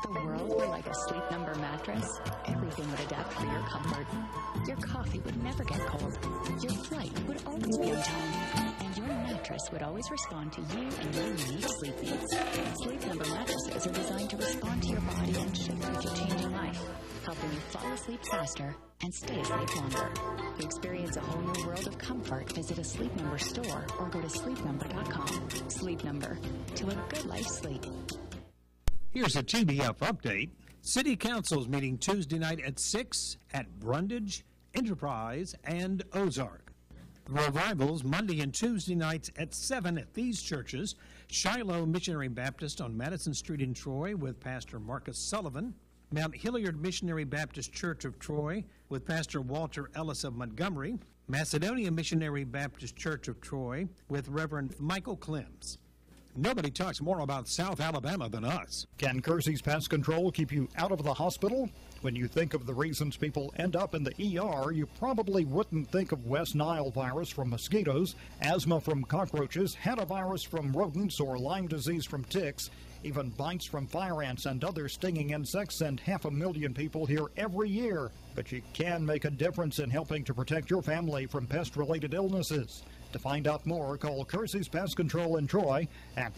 the world were like a Sleep Number mattress, everything would adapt for your comfort. Your coffee would never get cold. Your flight would always be on time. And your mattress would always respond to you and your unique sleep needs. Sleep Number mattresses are designed to respond to your body and shift with your changing life, helping you fall asleep faster and stay asleep longer. To experience a whole new world of comfort, visit a Sleep Number store or go to sleepnumber.com. Sleep Number, to a good life sleep. Here's a TBF update. City Council is meeting Tuesday night at 6 at Brundage, Enterprise, and Ozark. Revivals Monday and Tuesday nights at 7 at these churches: Shiloh Missionary Baptist on Madison Street in Troy with Pastor Marcus Sullivan, Mount Hilliard Missionary Baptist Church of Troy with Pastor Walter Ellis of Montgomery, Macedonia Missionary Baptist Church of Troy with Reverend Michael Clems. Nobody talks more about South Alabama than us. Can Kersey's Pest Control keep you out of the hospital? When you think of the reasons people end up in the ER, you probably wouldn't think of West Nile virus from mosquitoes, asthma from cockroaches, hantavirus from rodents, or Lyme disease from ticks. Even bites from fire ants and other stinging insects send 500,000 people here every year. But you can make a difference in helping to protect your family from pest-related illnesses. To find out more, call Kersey's Pest Control in Troy at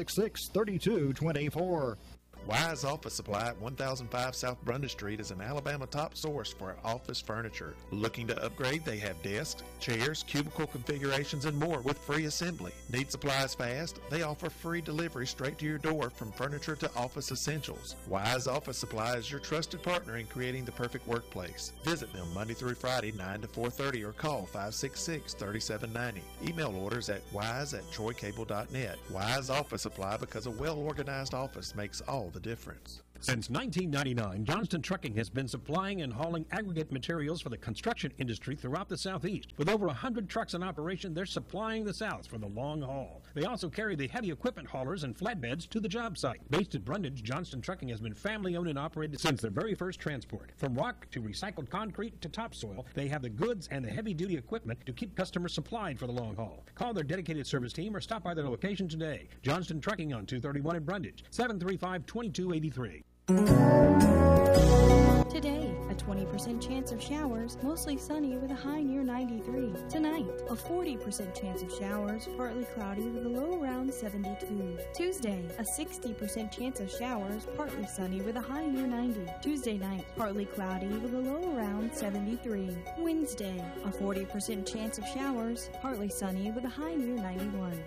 566-3224. Wise Office Supply at 1005 South Brundage Street is an Alabama top source for office furniture. Looking to upgrade? They have desks, chairs, cubicle configurations, and more with free assembly. Need supplies fast? They offer free delivery straight to your door from furniture to office essentials. Wise Office Supply is your trusted partner in creating the perfect workplace. Visit them Monday through Friday, 9 to 4:30, or call 566-3790. Email orders at wise@troycable.net. Wise Office Supply, because a well-organized office makes all the difference. Since 1999, Johnston Trucking has been supplying and hauling aggregate materials for the construction industry throughout the Southeast. With over 100 trucks in operation, they're supplying the South for the long haul. They also carry the heavy equipment haulers and flatbeds to the job site. Based at Brundage, Johnston Trucking has been family-owned and operated since their very first transport. From rock to recycled concrete to topsoil, they have the goods and the heavy-duty equipment to keep customers supplied for the long haul. Call their dedicated service team or stop by their location today. Johnston Trucking on 231 in Brundage, 735-2283. Today, a 20% chance of showers, mostly sunny with a high near 93. Tonight, a 40% chance of showers, partly cloudy with a low around 72. Tuesday, a 60% chance of showers, partly sunny with a high near 90. Tuesday night, partly cloudy with a low around 73. Wednesday, a 40% chance of showers, partly sunny with a high near 91.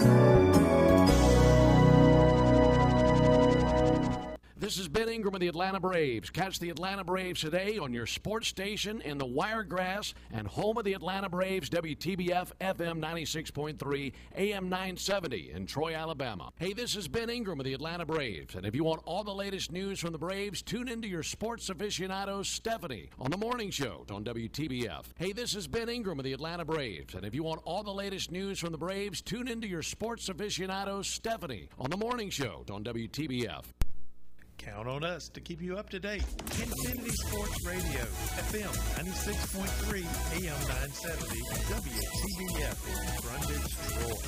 This is Ben Ingram of the Atlanta Braves. Catch the Atlanta Braves today on your sports station in the Wiregrass and home of the Atlanta Braves, WTBF FM 96.3, AM 970 in Troy, Alabama. Hey, this is Ben Ingram of the Atlanta Braves, and if you want all the latest news from the Braves, tune into your sports aficionado, Stephanie, on the morning show on WTBF. Hey, this is Ben Ingram of the Atlanta Braves, and if you want all the latest news from the Braves, tune into your sports aficionado, Stephanie, on the morning show on WTBF. Count on us to keep you up to date. Infinity Sports Radio, FM 96.3, AM 970, WTBF in Brundage, Troy.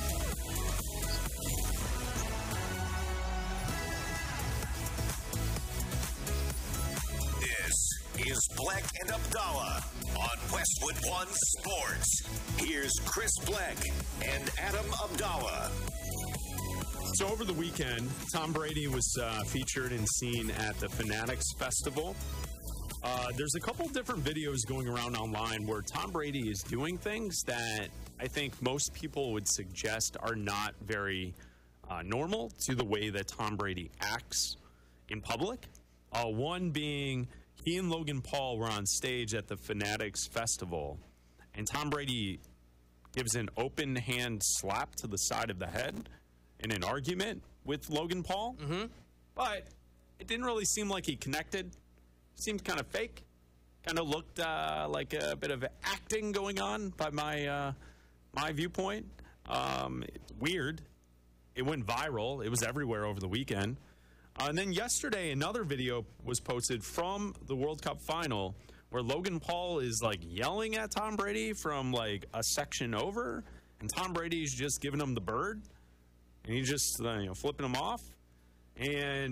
This is Black and Abdallah on Westwood One Sports. Here's Chris Black and Adam Abdallah. So over the weekend, Tom Brady was featured and seen at the Fanatics Festival. There's a couple different videos going around online where Tom Brady is doing things that I think most people would suggest are not very normal to the way that Tom Brady acts in public. One being he and Logan Paul were on stage at the Fanatics Festival, and Tom Brady gives an open hand slap to the side of the head in an argument with Logan Paul, but it didn't really seem like he connected. Seemed kind of fake. Kind of looked like a bit of acting going on by my viewpoint. Weird. It went viral. It was everywhere over the weekend. And then yesterday, another video was posted from the World Cup final where Logan Paul is like yelling at Tom Brady from like a section over, and Tom Brady's just giving him the bird. And he's just, flipping him off. And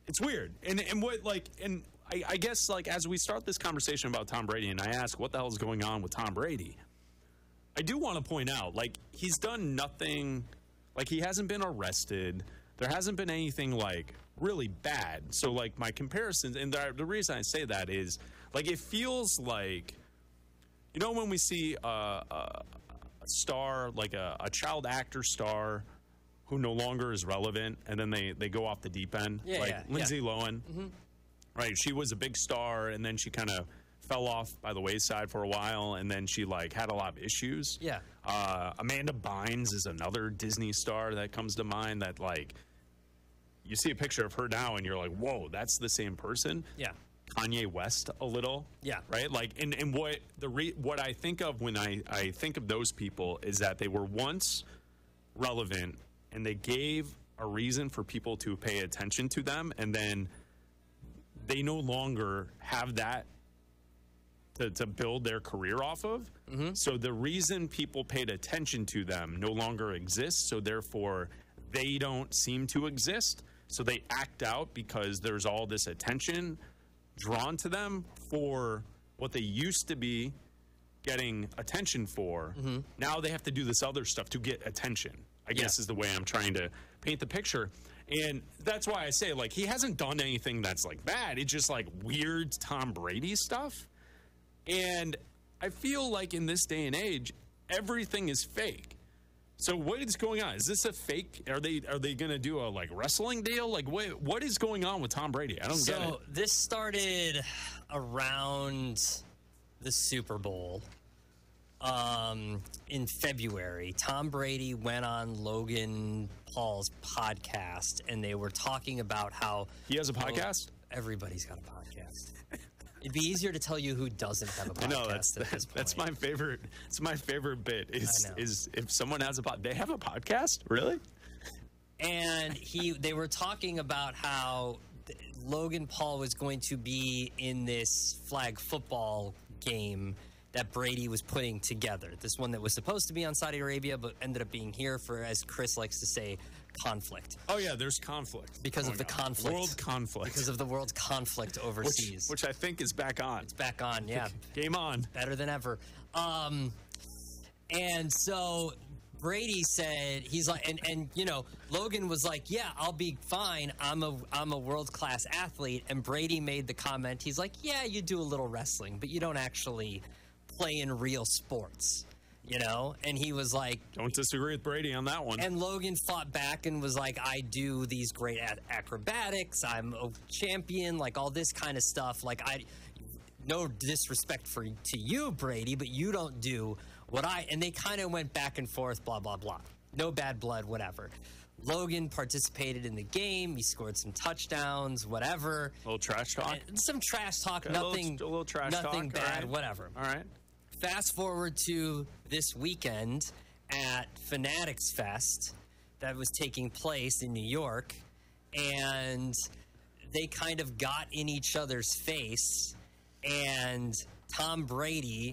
it's weird. And I guess, like, as we start this conversation about Tom Brady and I ask what the hell is going on with Tom Brady, I do want to point out, like, he's done nothing, like, he hasn't been arrested. There hasn't been anything, like, really bad. So, like, my comparisons, and the reason I say that is, like, it feels like, you know, when we see a star, like a child actor star who no longer is relevant, and then they go off the deep end, Lindsay Lohan, right? She was a big star, and then she kind of fell off by the wayside for a while, and then she, like, had a lot of issues. Yeah. Amanda Bynes is another Disney star that comes to mind that, like, you see a picture of her now and you're like, whoa, that's the same person. Yeah. Kanye West a little. Yeah. Right? Like, and what I think of when I think of those people is that they were once relevant and they gave a reason for people to pay attention to them, and then they no longer have that to build their career off of. Mm-hmm. So the reason people paid attention to them no longer exists, so therefore they don't seem to exist. So they act out because there's all this attention drawn to them for what they used to be getting attention for. Mm-hmm. Now they have to do this other stuff to get attention, I guess is the way I'm trying to paint the picture. And that's why I say, like, he hasn't done anything that's, like, bad. It's just, like, weird Tom Brady stuff. And I feel like in this day and age, everything is fake. So what is going on? Is this a fake? Are they going to do a, like, wrestling deal? Like, what is going on with Tom Brady? I don't get it. So this started around the Super Bowl in February. Tom Brady went on Logan Paul's podcast, and they were talking about how he has a podcast. Everybody's got a podcast. It'd be easier to tell you who doesn't have a podcast. I know, that's my favorite. It's my favorite bit. Is if someone has a pod, they have a podcast, really? And they were talking about how Logan Paul was going to be in this flag football game that Brady was putting together. This one that was supposed to be on Saudi Arabia, but ended up being here for, as Chris likes to say, conflict. Oh, yeah, there's conflict. Because of the conflict. World conflict. Because of the world conflict overseas. Which I think is back on. It's back on, yeah. Game on. Better than ever. And so Brady said, he's like, and you know, Logan was like, yeah, I'll be fine. I'm a world-class athlete. And Brady made the comment, he's like, yeah, you do a little wrestling, but you don't actually play in real sports. You know, and he was like, don't disagree with Brady on that one. And Logan fought back and was like, I do these great acrobatics. I'm a champion, like all this kind of stuff. Like, no disrespect to you, Brady, but you don't do what and they kind of went back and forth, blah, blah, blah. No bad blood, whatever. Logan participated in the game. He scored some touchdowns, whatever. A little trash talk? Some trash talk, okay, nothing, a little trash nothing talk, bad, right. Whatever. All right. Fast forward to this weekend at Fanatics Fest that was taking place in New York, and they kind of got in each other's face, and Tom Brady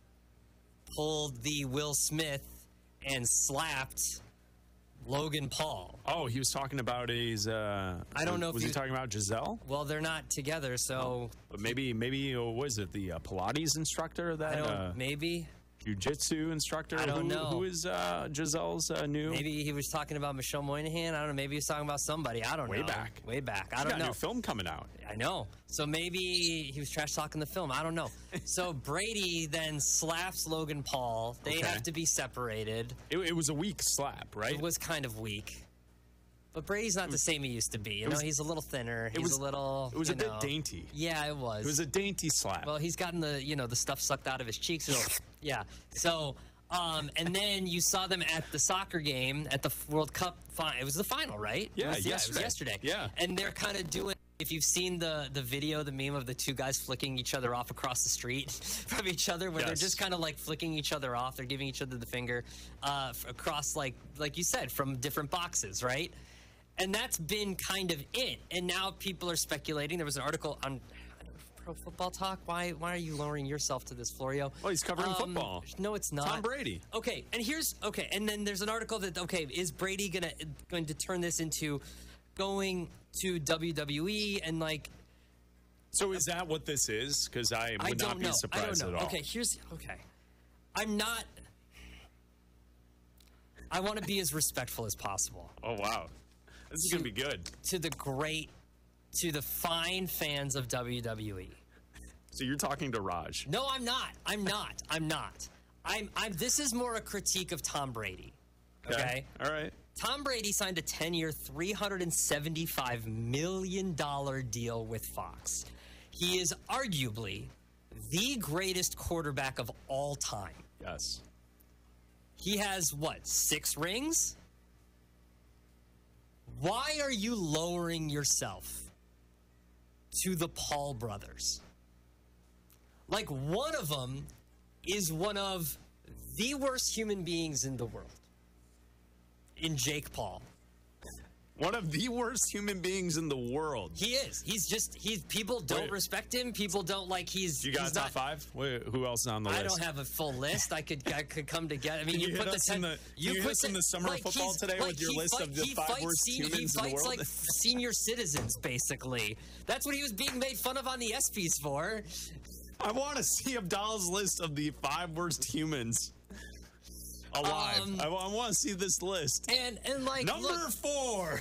pulled the Will Smith and slapped Logan Paul. Oh, he was talking about his. I don't know. Was he talking about Giselle? Well, they're not together, so. But maybe was it the Pilates instructor that? Maybe. Jiu-jitsu instructor. I don't know. Who is Giselle's new? Maybe he was talking about Michelle Moynihan. I don't know. Maybe he was talking about somebody. I don't know. Way back. I don't know. A new film coming out. I know. So maybe he was trash talking the film. I don't know. So Brady then slaps Logan Paul. They have to be separated. It was a weak slap, right? It was kind of weak. But Brady's not the same he used to be. You know, he's a little thinner. It was a bit dainty. Yeah, it was. It was a dainty slap. Well, he's gotten the stuff sucked out of his cheeks. Yeah. So, and then you saw them at the soccer game at the World Cup. It was the final, right? Yeah, it was yesterday. Yeah. And they're kind of doing. If you've seen the video, the meme of the two guys flicking each other off across the street from each other, where they're just kind of like flicking each other off. They're giving each other the finger across, like you said, from different boxes, right? And that's been kind of it. And now people are speculating. There was an article on Pro Football Talk. Why are you lowering yourself to this, Florio? Oh, he's covering football. No, it's not. Tom Brady. Okay, and then there's an article that is Brady going to turn this into going to WWE and like. So is that what this is? Because I would not be surprised at all. Okay, I'm not. I want to be as respectful as possible. Oh wow, this is gonna be good. To the fine fans of WWE. So you're talking to Raj? No, I'm not. I'm not. This is more a critique of Tom Brady. Okay. All right. Tom Brady signed a 10-year, $375 million deal with Fox. He is arguably the greatest quarterback of all time. Yes. He has, 6 rings? Why are you lowering yourself to the Paul brothers? Like, one of them is one of the worst human beings in the world. In Jake Paul. One of the worst human beings in the world. He is. People don't respect him. People don't like You got a top 5? Who else is on the list? I don't have a full list. I could come together. I mean, you put us in the summer of football today with your list of the 5 worst humans in the world. He fights like senior citizens, basically. That's what he was being made fun of on the ESPYs for. I want to see Abdallah's list of the 5 worst humans alive. I want to see this list. And like number 4.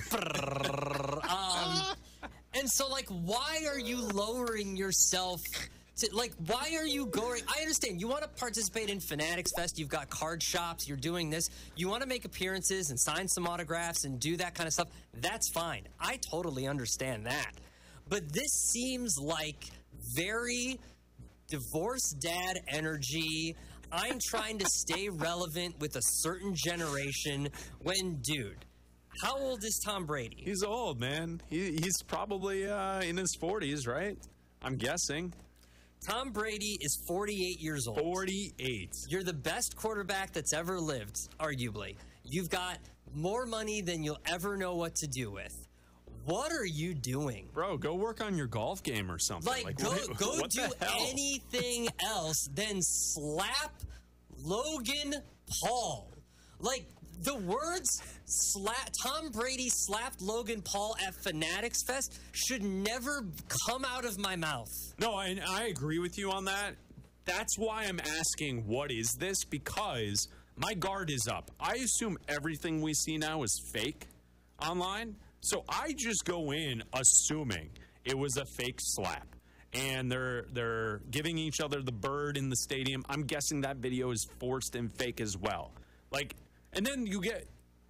And so like, why are you lowering yourself? Why are you going? I understand you want to participate in Fanatics Fest. You've got card shops. You're doing this. You want to make appearances and sign some autographs and do that kind of stuff. That's fine. I totally understand that. But this seems like very divorced dad energy. I'm trying to stay relevant with a certain generation when, dude, how old is Tom Brady? He's old, man. He's probably in his 40s, right? I'm guessing. Tom Brady is 48 years old. 48. You're the best quarterback that's ever lived, arguably. You've got more money than you'll ever know what to do with. What are you doing? Bro, go work on your golf game or something. Go do anything else than slap Logan Paul. Like, the words Tom Brady slapped Logan Paul at Fanatics Fest should never come out of my mouth. No, I agree with you on that. That's why I'm asking, what is this? Because my guard is up. I assume everything we see now is fake online. So I just go in assuming it was a fake slap. And they're giving each other the bird in the stadium. I'm guessing that video is forced and fake as well. And then you get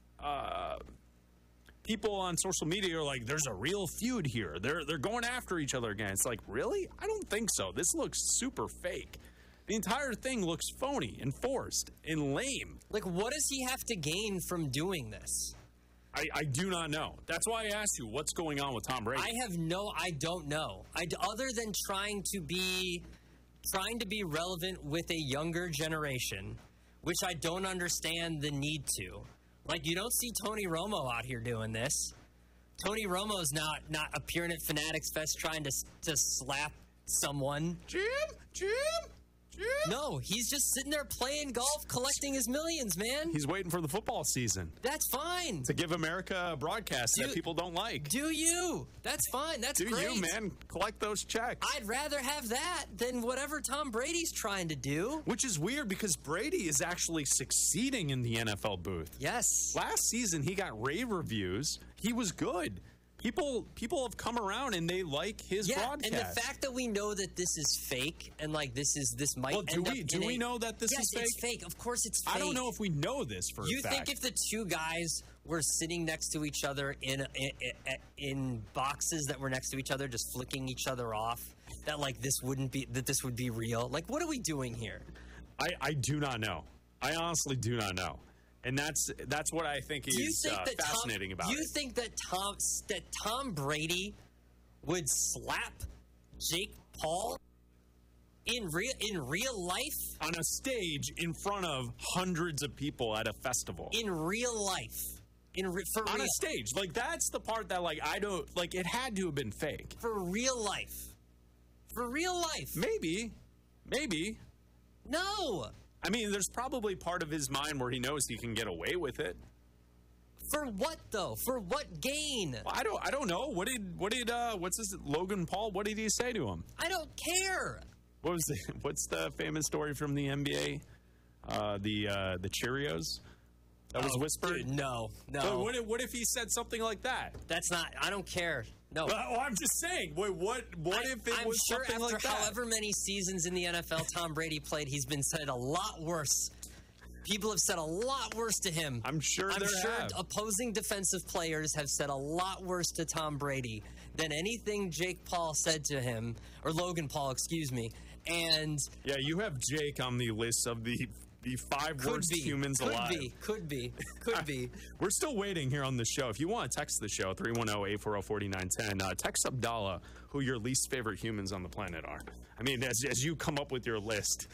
people on social media are like, there's a real feud here. They're going after each other again. It's like, really? I don't think so. This looks super fake. The entire thing looks phony and forced and lame. Like, what does he have to gain from doing this? I do not know. That's why I asked you, what's going on with Tom Brady? I don't know. Other than trying to be relevant with a younger generation, which I don't understand the need to. Like, you don't see Tony Romo out here doing this. Tony Romo's not appearing at Fanatics Fest trying to slap someone. Jim? No, he's just sitting there playing golf, collecting his millions, man. He's waiting for the football season. That's fine. To give America a broadcast that people don't like. Do you? That's fine. That's great. Do you, man. Collect those checks. I'd rather have that than whatever Tom Brady's trying to do. Which is weird because Brady is actually succeeding in the NFL booth. Yes. Last season, he got rave reviews. He was good. People have come around and they like his broadcast. And the fact that we know that this is fake and like this might do we know that this is fake? Yes, it's fake. Of course it's fake. I don't know if we know this for a fact. You think if the two guys were sitting next to each other in boxes that were next to each other, just flicking each other off, that like this would be real? Like, what are we doing here? I do not know. I honestly do not know. And that's what I think is fascinating about it. You think that Tom Brady would slap Jake Paul in real life on a stage in front of hundreds of people at a festival? In real life, on a stage, like that's the part that like I don't like. It had to have been fake for real life. For real life, maybe. No. I mean, there's probably part of his mind where he knows he can get away with it. For what though? For what gain? Well, I don't know. What's this Logan Paul? What did he say to him? I don't care. What's the famous story from the NBA? The Cheerios that was whispered. Dude, no. But what if he said something like that? That's not. I don't care. No. Well, I'm just saying. What if it was something like that? After however many seasons in the NFL Tom Brady played, he's been said a lot worse. People have said a lot worse to him. I'm sure opposing defensive players have said a lot worse to Tom Brady than anything Jake Paul said to him, or Logan Paul, excuse me. And yeah, you have Jake on the list of the 5 worst humans alive. Could be. We're still waiting here on the show. If you want to text the show, 310-840-4910, text Abdallah who your least favorite humans on the planet are. I mean, as you come up with your list.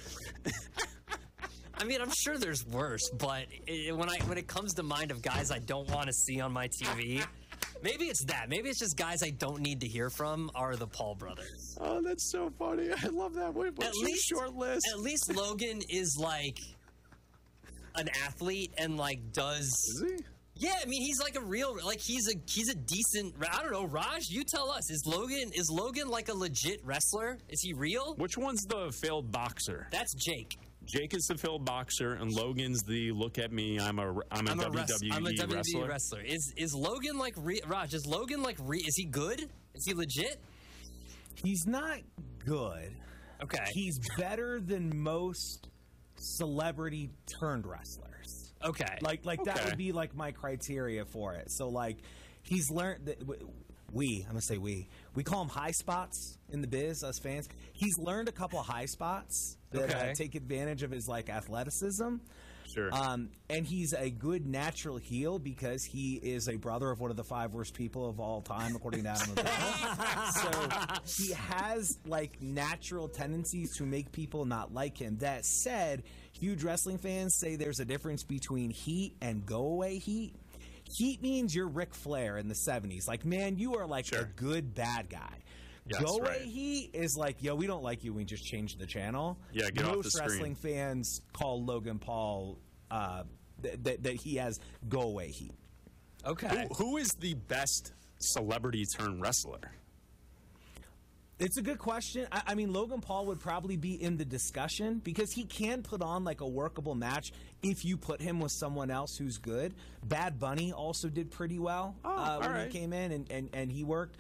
I mean, I'm sure there's worse, but when it comes to mind of guys I don't want to see on my TV, maybe it's that. Maybe it's just guys I don't need to hear from are the Paul brothers. Oh, that's so funny. I love that. What's your short list? At least Logan is like an athlete and like does. Is he? Yeah, I mean he's like a real he's a decent. I don't know, Raj. You tell us. Is Logan like a legit wrestler? Is he real? Which one's the failed boxer? That's Jake. Jake is the failed boxer, and Logan's the look at me. I'm a WWE wrestler. Is Logan like Raj? Is Logan like is he good? Is he legit? He's not good. Okay. He's better than most celebrity turned wrestlers. Okay. Like that would be like my criteria for it. So like he's learned that we call him high spots in the biz, us fans. He's learned a couple of high spots that take advantage of his like athleticism. Sure. And he's a good natural heel because he is a brother of one of the 5 worst people of all time, according to Adam Abdallah. So he has like natural tendencies to make people not like him. That said, huge wrestling fans say there's a difference between heat and go away heat. Heat means you're Ric Flair in the 70s. Like, man, you are like a good bad guy. Yes, Go away heat is like, yo, we don't like you. We just changed the channel. Yeah, get off the screen. Most wrestling fans call Logan Paul that he has go away heat. Okay. Who is the best celebrity turned wrestler? It's a good question. I mean, Logan Paul would probably be in the discussion because he can put on like a workable match if you put him with someone else who's good. Bad Bunny also did pretty well when he came in and he worked.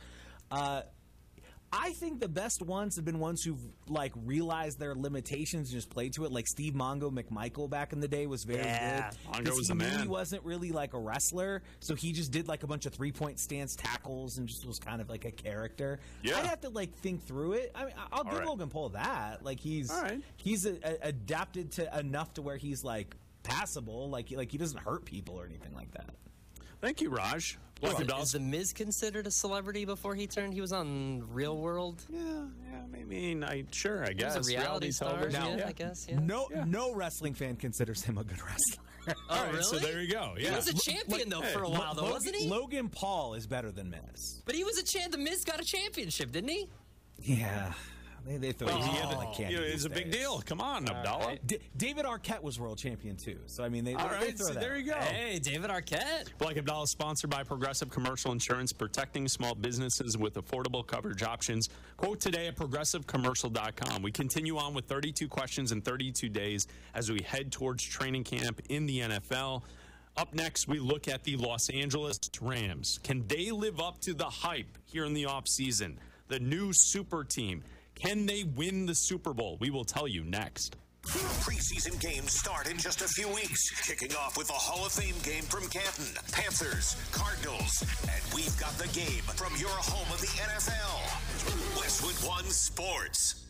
I think the best ones have been ones who've like realized their limitations and just played to it. Like Steve Mongo McMichael back in the day was very good. Mongo was the man. He wasn't really like a wrestler, so he just did like a bunch of 3-point stance tackles and just was kind of like a character. Yeah. I'd have to like think through it. I mean, I'll give Logan Paul that. Like he's adapted to enough to where he's like passable. Like he doesn't hurt people or anything like that. Thank you, Raj. Is The Miz considered a celebrity before he turned? He was on Real World. Yeah. I mean, I guess. He was a reality star. I guess. Yeah. No wrestling fan considers him a good wrestler. Oh, really? So there you go. Yeah. He was a champion for a while, though, wasn't he? Logan Paul is better than Miz. But he was a champ. The Miz got a championship, didn't he? Yeah. They throw it's a big deal. Come on, Abdallah. David Arquette was world champion too. So I mean, they throw that. There you go. Hey, David Arquette. Black Abdallah is sponsored by Progressive Commercial Insurance, protecting small businesses with affordable coverage options. Quote today at progressivecommercial.com. We continue on with 32 questions in 32 days as we head towards training camp in the NFL. Up next, we look at the Los Angeles Rams. Can they live up to the hype here in the offseason? The new super team. Can they win the Super Bowl? We will tell you next. Preseason games start in just a few weeks, kicking off with a Hall of Fame game from Canton, Panthers, Cardinals, and we've got the game from your home of the NFL, Westwood One Sports.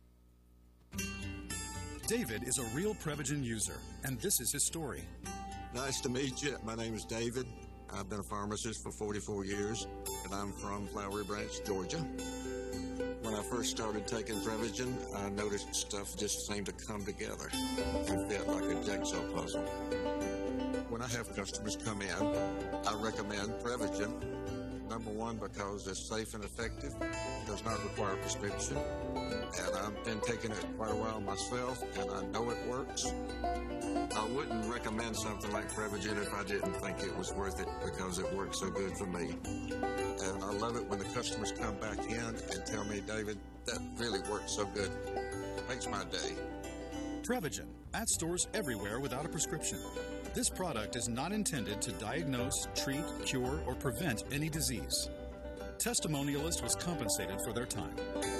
David is a real Prevagen user, and this is his story. Nice to meet you. My name is David. I've been a pharmacist for 44 years, and I'm from Flowery Branch, Georgia. When I first started taking Prevagen, I noticed stuff just seemed to come together and fit like a jigsaw puzzle. When I have customers come in, I recommend Prevagen Number one, because it's safe and effective, does not require a prescription, and I've been taking it quite a while myself, and I know it works. I wouldn't recommend something like Prevagen if I didn't think it was worth it, because it works so good for me. And I love it when the customers come back in and tell me, David, that really works so good. It makes my day. Prevagen, at stores everywhere without a prescription. This product is not intended to diagnose, treat, cure, or prevent any disease. Testimonialist was compensated for their time.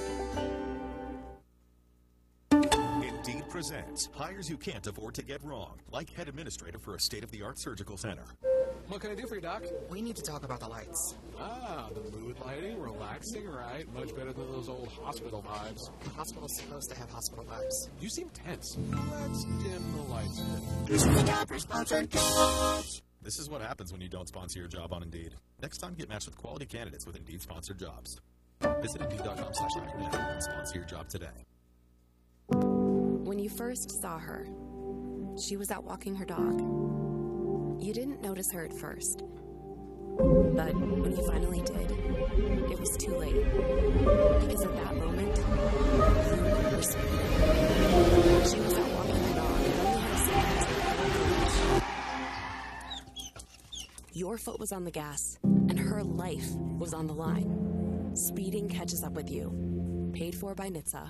Indeed presents hires you can't afford to get wrong, like head administrator for a state-of-the-art surgical center. What can I do for you, Doc? We need to talk about the lights. Ah, the mood lighting, relaxing, right? Much better than those old hospital vibes. The hospital's supposed to have hospital vibes. You seem tense. Let's dim the lights a bit. This is the sponsored jobs. This is what happens when you don't sponsor your job on Indeed. Next time, get matched with quality candidates with Indeed sponsored jobs. Visit Indeed.com/hiring and sponsor your job today. When you first saw her, she was out walking her dog. You didn't notice her at first, but when you finally did, it was too late. Because at that moment, you were speeding. She was out walking her dog and only had a second to Your foot was on the gas, and her life was on the line. Speeding catches up with you. Paid for by NHTSA.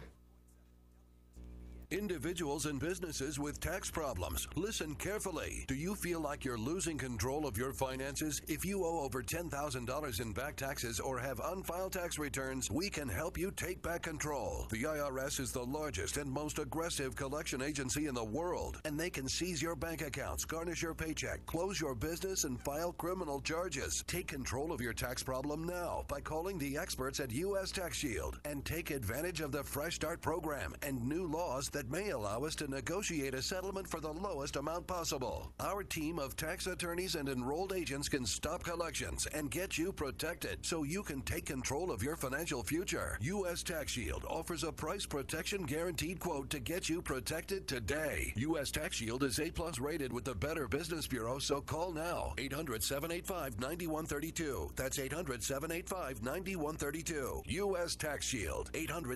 Individuals and businesses with tax problems, listen carefully. Do you feel like you're losing control of your finances? If you owe over $10,000 in back taxes or have unfiled tax returns, we can help you take back control. The IRS is the largest and most aggressive collection agency in the world, and they can seize your bank accounts, garnish your paycheck, close your business, and file criminal charges. Take control of your tax problem now by calling the experts at U.S. Tax Shield and take advantage of the Fresh Start program and new laws that may allow us to negotiate a settlement for the lowest amount possible. Our team of tax attorneys and enrolled agents can stop collections and get you protected so you can take control of your financial future. U.S. Tax Shield offers a price protection guaranteed quote to get you protected today. U.S. Tax Shield is A+ rated with the Better Business Bureau, so call now. 800-785-9132. That's 800-785-9132. U.S. Tax Shield.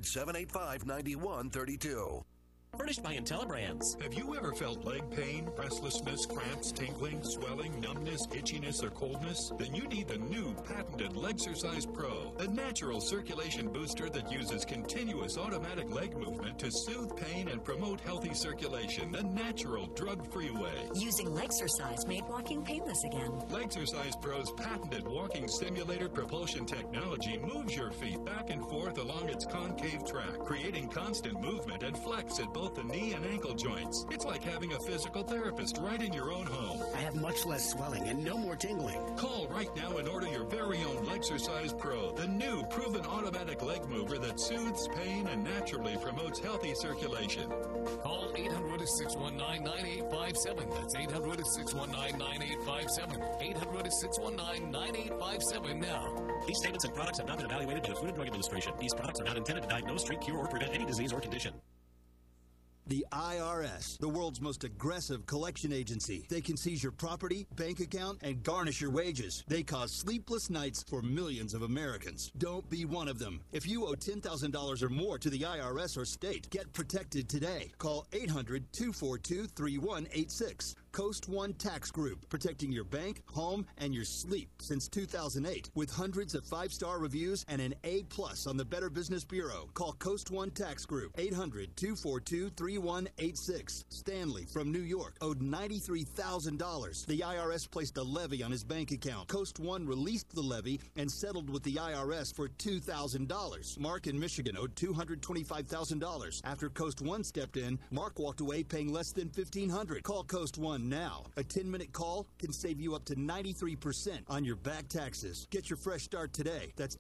800-785-9132. Furnished by IntelliBrands. Have you ever felt leg pain, restlessness, cramps, tingling, swelling, numbness, itchiness, or coldness? Then you need the new patented Legsercise Pro, a natural circulation booster that uses continuous automatic leg movement to soothe pain and promote healthy circulation, the natural drug-free way. Using Legsercise made walking painless again. Legsercise Pro's patented walking simulator propulsion technology moves your feet back and forth along its concave track, creating constant movement and flex at both the knee and ankle joints. It's like having a physical therapist right in your own home. I have much less swelling and no more tingling. Call right now and order your very own Legsercise Pro, the new proven automatic leg mover that soothes pain and naturally promotes healthy circulation. Call 800-619-9857. That's 800-619-9857. 800-619-9857 now. These statements and products have not been evaluated by the Food and Drug Administration. These products are not intended to diagnose, treat, cure, or prevent any disease or condition. The IRS, the world's most aggressive collection agency. They can seize your property, bank account, and garnish your wages. They cause sleepless nights for millions of Americans. Don't be one of them. If you owe $10,000 or more to the IRS or state, get protected today. Call 800-242-3186. Coast One Tax Group, protecting your bank, home, and your sleep since 2008. With hundreds of 5-star reviews and an A+ on the Better Business Bureau. Call Coast One Tax Group, 800-242-3186. Stanley from New York owed $93,000. The IRS placed a levy on his bank account. Coast One released the levy and settled with the IRS for $2,000. Mark in Michigan owed $225,000. After Coast One stepped in, Mark walked away paying less than $1,500. Call Coast One now. A 10-minute call can save you up to 93% on your back taxes. Get your fresh start today. That's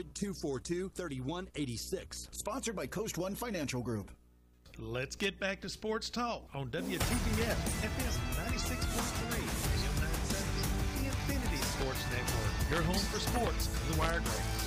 800-242-3186. Sponsored by Coast One Financial Group. Let's get back to sports talk on WTBF FM 96.3 AM 970, the Infinity Sports Network. Your home for sports, the Wiregrass.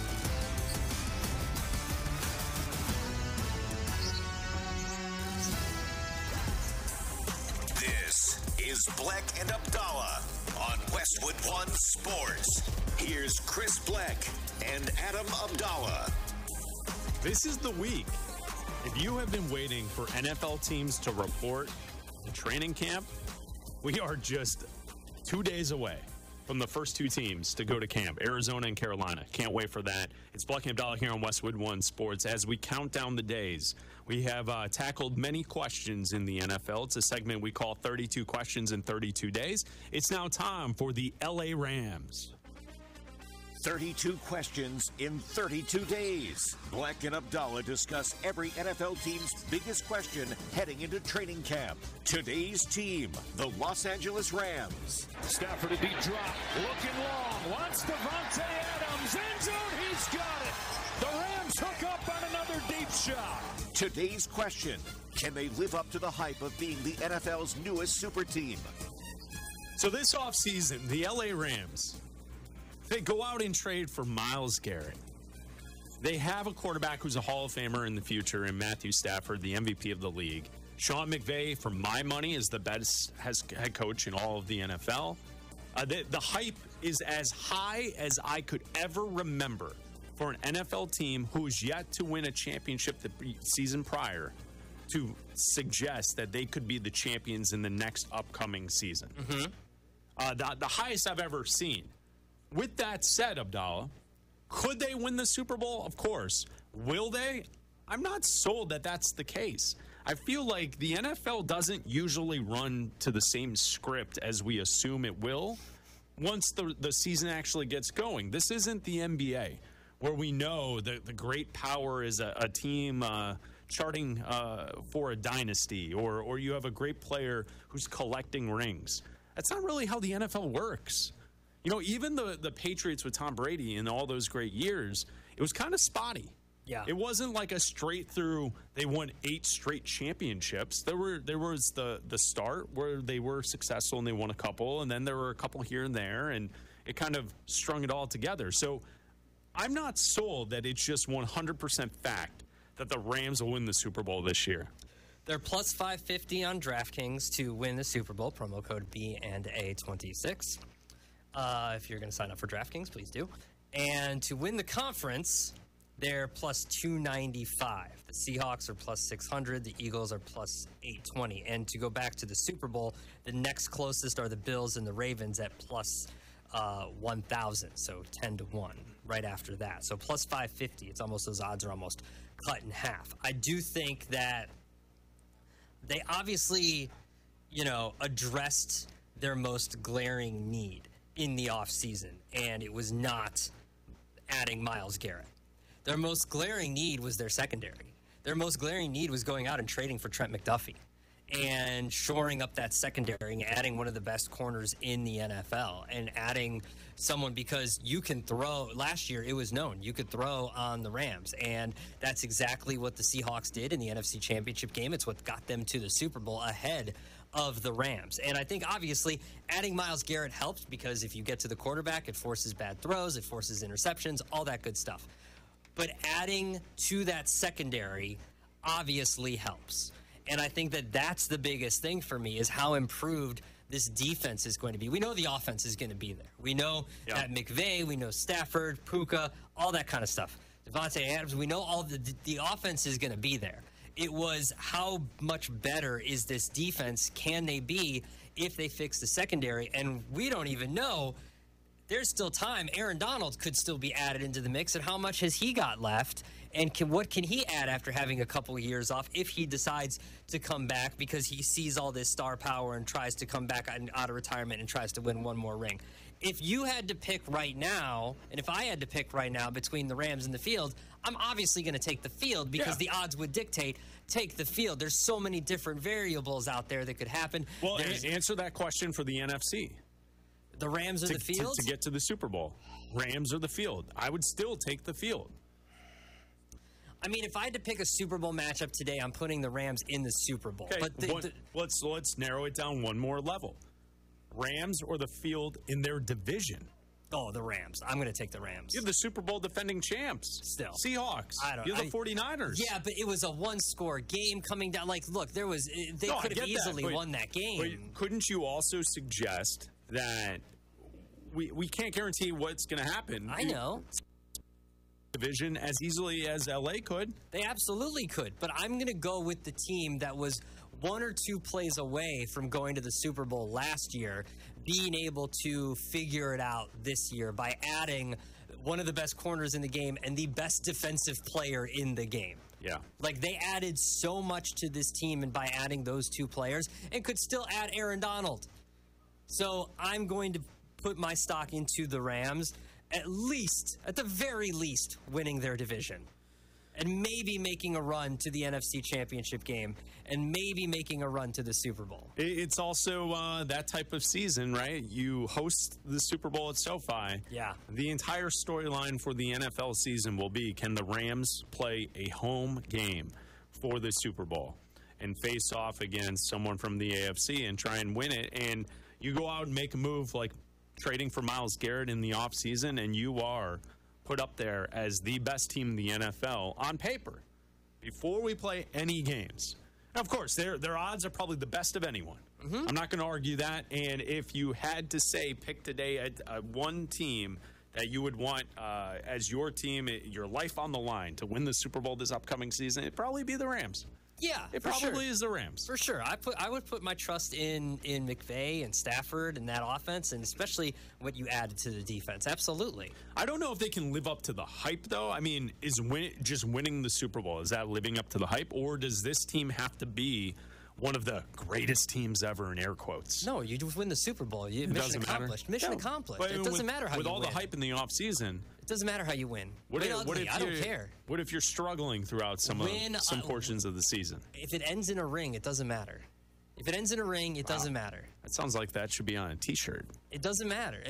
This is Black and Abdallah on Westwood One Sports. Here's Chris Black and Adam Abdallah. This is the week. If you have been waiting for NFL teams to report to training camp, we are just 2 days away from the first two teams to go to camp, Arizona and Carolina. Can't wait for that. It's Black and Abdallah here on Westwood One Sports. As we count down the days, we have tackled many questions in the NFL. It's a segment we call 32 Questions in 32 Days. It's now time for the LA Rams. 32 questions in 32 days. Black and Abdallah discuss every NFL team's biggest question heading into training camp. Today's team, the Los Angeles Rams. Stafford a deep drop, looking long, wants Devontae Adams, end zone, he's got it. The Rams hook up on another deep shot. Today's question, can they live up to the hype of being the NFL's newest super team? So this offseason, the LA Rams, they go out and trade for Myles Garrett. They have a quarterback who's a Hall of Famer in the future in Matthew Stafford, the MVP of the league. Sean McVay, for my money, is the best head coach in all of the NFL. The hype is as high as I could ever remember for an NFL team who's yet to win a championship the season prior to suggest that they could be the champions in the next upcoming season. The highest I've ever seen. With that said, Abdallah, could they win the Super Bowl? Of course. Will they? I'm not sold that that's the case. I feel like the NFL doesn't usually run to the same script as we assume it will once the season actually gets going. This isn't the NBA, where we know that the great power is a team charting for a dynasty, or you have a great player who's collecting rings. That's not really how the NFL works. You know, even the Patriots with Tom Brady in all those great years, it was kind of spotty. Yeah. It wasn't like a straight through, they won 8 straight championships. There was the start where they were successful and they won a couple, and then there were a couple here and there, and it kind of strung it all together. So I'm not sold that it's just 100% fact that the Rams will win the Super Bowl this year. They're plus 550 on DraftKings to win the Super Bowl, promo code B&A26. If you're going to sign up for DraftKings, please do. And to win the conference, they're plus 295. The Seahawks are plus 600. The Eagles are plus 820. And to go back to the Super Bowl, the next closest are the Bills and the Ravens at plus 1,000. So 10-1 right after that. So plus 550. It's almost, those odds are almost cut in half. I do think that they obviously, addressed their most glaring need in the offseason, and it was not adding Myles Garrett. Their most glaring need was their secondary. Their most glaring need was going out and trading for Trent McDuffie and shoring up that secondary and adding one of the best corners in the NFL and adding someone, because you can throw. Last year, it was known you could throw on the Rams, and that's exactly what the Seahawks did in the NFC Championship game. It's what got them to the Super Bowl ahead of the Rams. And I think, obviously, adding Myles Garrett helps, because if you get to the quarterback, it forces bad throws, it forces interceptions, all that good stuff. But adding to that secondary obviously helps. And I think that that's the biggest thing for me, is how improved this defense is going to be. We know the offense is going to be there. We know that McVay, we know Stafford, Puka, all that kind of stuff. Devontae Adams, we know all the offense is going to be there. It was how much better is this defense, can they be, if they fix the secondary? And we don't even know. There's still time. Aaron Donald could still be added into the mix, and how much has he got left? And what can he add after having a couple of years off if he decides to come back because he sees all this star power and tries to come back out of retirement and tries to win one more ring? If you had to pick right now, and if I had to pick right now between the Rams and the field, I'm obviously going to take the field, because the odds would dictate take the field. There's so many different variables out there that could happen. Well, answer that question for the NFC. The Rams or the field? To get to the Super Bowl. Rams or the field. I would still take the field. I mean, if I had to pick a Super Bowl matchup today, I'm putting the Rams in the Super Bowl. Okay, but let's narrow it down one more level. Rams or the field in their division? Oh, the Rams. I'm going to take the Rams. You're the Super Bowl defending champs. Still. Seahawks. You're the 49ers. Yeah, but it was a one-score game coming down. Like, look, they could have easily won that game. But couldn't you also suggest that we can't guarantee what's going to happen. I know. Division as easily as LA could. They absolutely could, but I'm going to go with the team that was 1 or 2 plays away from going to the Super Bowl last year, being able to figure it out this year by adding one of the best corners in the game and the best defensive player in the game. Yeah. Like, they added so much to this team, and by adding those 2 players, and could still add Aaron Donald. So I'm going to put my stock into the Rams, at the very least, winning their division. And maybe making a run to the NFC Championship game, and maybe making a run to the Super Bowl. It's also that type of season, right? You host the Super Bowl at SoFi. Yeah. The entire storyline for the NFL season will be, can the Rams play a home game for the Super Bowl and face off against someone from the AFC and try and win it? And you go out and make a move like trading for Myles Garrett in the offseason, and you are put up there as the best team in the NFL on paper before we play any games. Now, of course, their odds are probably the best of anyone. Mm-hmm. I'm not going to argue that. And if you had to say pick today one team that you would want as your team, your life on the line to win the Super Bowl this upcoming season, it'd probably be the Rams. Yeah, it probably is the Rams. For sure. I would put my trust in McVay and Stafford and that offense, and especially what you added to the defense. Absolutely. I don't know if they can live up to the hype, though. I mean, is just winning the Super Bowl, is that living up to the hype, or does this team have to be one of the greatest teams ever in air quotes? No, you just win the Super Bowl. Mission accomplished. Mission accomplished. But it doesn't matter how you win. With all the hype in the offseason, it doesn't matter how you win. What ugly, if I don't care. What if you're struggling throughout some portions of the season? If it ends in a ring, it doesn't matter. If it ends in a ring, it doesn't matter. That sounds like that should be on a T-shirt. It doesn't matter.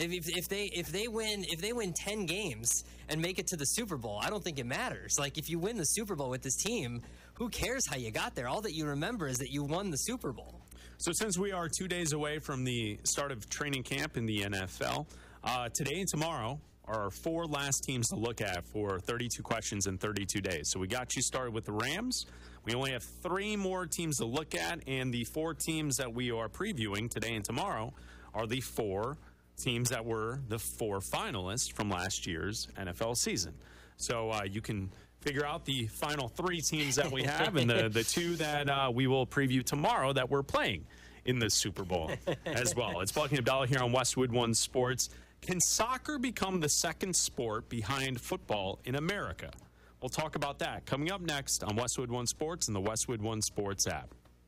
If they win 10 games and make it to the Super Bowl, I don't think it matters. Like, if you win the Super Bowl with this team, who cares how you got there? All that you remember is that you won the Super Bowl. So since we are 2 days away from the start of training camp in the NFL, today and tomorrow are our 4 last teams to look at for 32 questions in 32 days. So we got you started with the Rams. We only have 3 more teams to look at, and the 4 teams that we are previewing today and tomorrow are the 4 teams that were the 4 finalists from last year's NFL season. So you can figure out the final 3 teams that we have and the 2 that we will preview tomorrow that we're playing in the Super Bowl as well. It's Bucky Abdallah here on Westwood One Sports. Can soccer become the second sport behind football in America? We'll talk about that coming up next on Westwood One Sports and the Westwood One Sports app.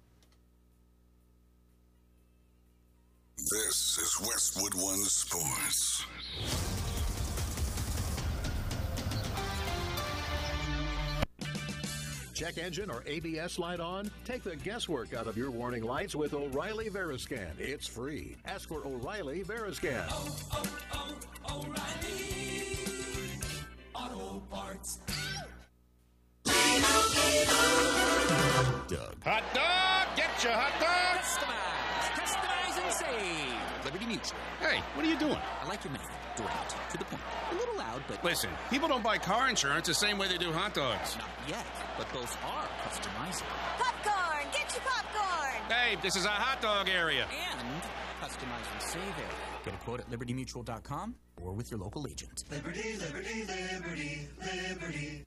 This is Westwood One Sports. Check engine or ABS light on? Take the guesswork out of your warning lights with O'Reilly Veriscan. It's free. Ask for O'Reilly Veriscan. O'Reilly Auto Parts. Doug. Hot dog! Get your hot dog! Customize and save. Liberty Mutual. Hey, what are you doing? I like your method. Direct. To the point. A little loud, but... Listen, people don't buy car insurance the same way they do hot dogs. Not yet, but both are customizable. Popcorn! Get your popcorn! Babe, this is a hot dog area. And customize and save area. Get a quote at libertymutual.com or with your local agent. Liberty, liberty, liberty, liberty.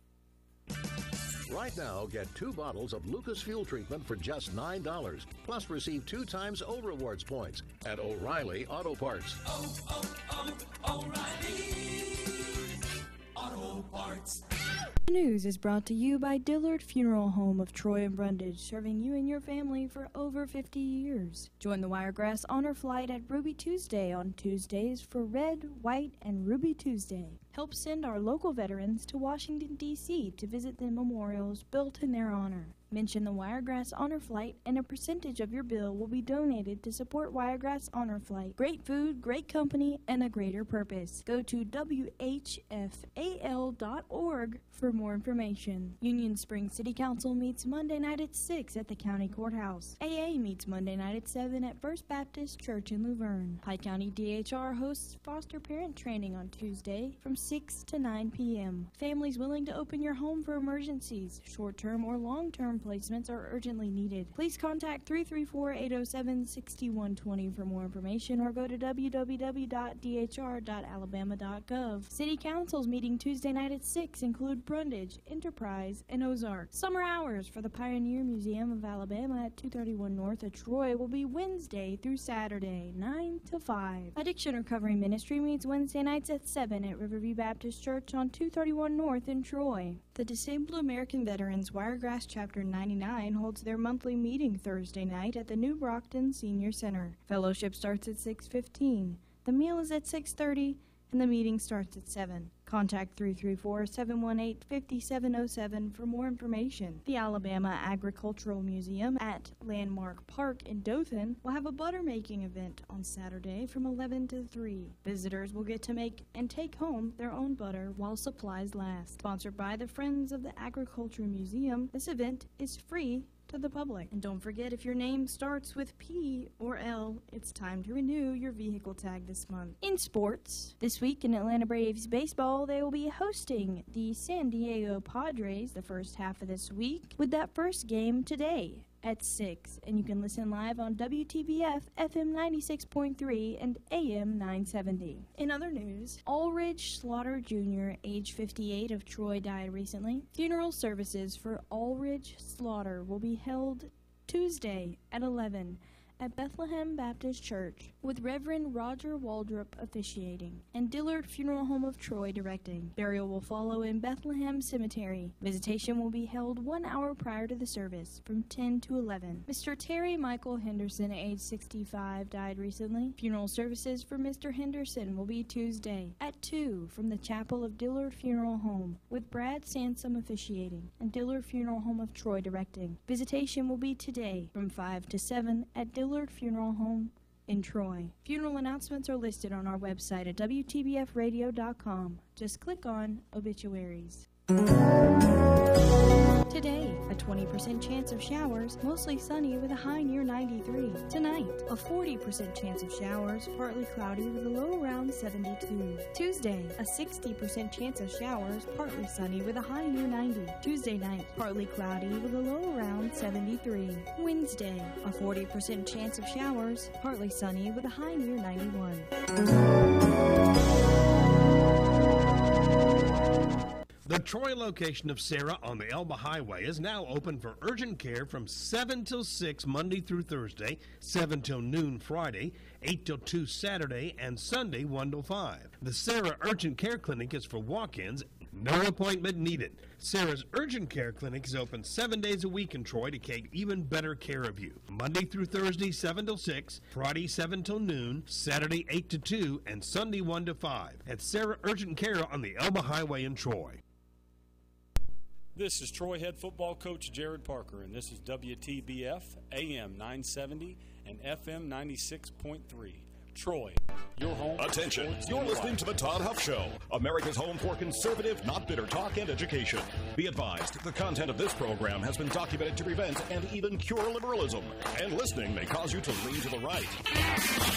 Right now, get 2 bottles of Lucas Fuel Treatment for just $9. Plus, receive 2 times O-Rewards points at O'Reilly Auto Parts. O'Reilly Auto Parts. The news is brought to you by Dillard Funeral Home of Troy and Brundage, serving you and your family for over 50 years. Join the Wiregrass Honor Flight at Ruby Tuesday on Tuesdays for Red, White, and Ruby Tuesday. Help send our local veterans to Washington, D.C. to visit the memorials built in their honor. Mention the Wiregrass Honor Flight, and a percentage of your bill will be donated to support Wiregrass Honor Flight. Great food, great company, and a greater purpose. Go to WHFAL.org for more information. Union Springs City Council meets Monday night at 6 at the County Courthouse. AA meets Monday night at 7 at First Baptist Church in Luverne. Pike County DHR hosts foster parent training on Tuesday from 6 to 9 p.m. Families willing to open your home for emergencies, short-term or long-term uniform placements are urgently needed. Please contact 334-807-6120 for more information or go to www.dhr.alabama.gov. City Council's meeting Tuesday night at 6 include Brundage, Enterprise, and Ozark. Summer hours for the Pioneer Museum of Alabama at 231 North of Troy will be Wednesday through Saturday, 9 to 5. Addiction Recovery Ministry meets Wednesday nights at 7 at Riverview Baptist Church on 231 North in Troy. The Disabled American Veterans Wiregrass Chapter 99 holds their monthly meeting Thursday night at the New Brockton Senior Center. Fellowship starts at 6:15. The meal is at 6:30, and the meeting starts at 7. Contact 334-718-5707 for more information. The Alabama Agricultural Museum at Landmark Park in Dothan will have a butter making event on Saturday from 11 to 3. Visitors will get to make and take home their own butter while supplies last. Sponsored by the Friends of the Agricultural Museum, this event is free to the public. And don't forget, if your name starts with P or L, it's time to renew your vehicle tag this month. In sports, this week in Atlanta Braves baseball, they will be hosting the San Diego Padres the first half of this week, with that first game today at 6, and you can listen live on WTBF FM 96.3 and AM 970. In other news, Ulrich Slaughter Jr., age 58, of Troy, died recently. Funeral services for Ulrich Slaughter will be held Tuesday at 11 at Bethlehem Baptist Church, with Reverend Roger Waldrop officiating and Dillard Funeral Home of Troy directing. Burial will follow in Bethlehem Cemetery. Visitation will be held 1 hour prior to the service, from 10 to 11. Mr. Terry Michael Henderson, age 65, died recently. Funeral services for Mr. Henderson will be Tuesday at 2 from the Chapel of Dillard Funeral Home, with Brad Sansom officiating and Dillard Funeral Home of Troy directing. Visitation will be today from 5 to 7 at Dillard Funeral Home in Troy. Funeral announcements are listed on our website at WTBFradio.com. Just click on Obituaries. Today, a 20% chance of showers, mostly sunny with a high near 93. Tonight, a 40% chance of showers, partly cloudy with a low around 72. Tuesday, a 60% chance of showers, partly sunny with a high near 90. Tuesday night, partly cloudy with a low around 73. Wednesday, a 40% chance of showers, partly sunny with a high near 91. The Troy location of Sarah on the Elba Highway is now open for urgent care from 7 till 6 Monday through Thursday, 7 till noon Friday, 8 till 2 Saturday, and Sunday 1 till 5. The Sarah Urgent Care Clinic is for walk-ins, no appointment needed. Sarah's Urgent Care Clinic is open 7 days a week in Troy to take even better care of you. Monday through Thursday, 7 till 6, Friday, 7 till noon, Saturday, 8 to 2, and Sunday, 1 to 5. At Sarah Urgent Care on the Elba Highway in Troy. This is Troy head football coach Jared Parker, and this is WTBF AM 970 and FM 96.3. Troy, your home. Attention, you're listening to The Todd Huff Show, America's home for conservative, not bitter talk and education. Be advised, the content of this program has been documented to prevent and even cure liberalism, and listening may cause you to lean to the right.